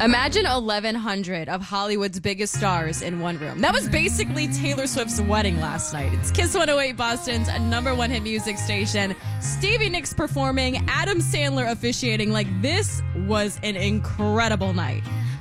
Imagine 1,100 of Hollywood's biggest stars in one room. That was basically Taylor Swift's wedding last night. It's Kiss 108 Boston's #1 hit music station. Stevie Nicks performing, Adam Sandler officiating. This was an incredible night.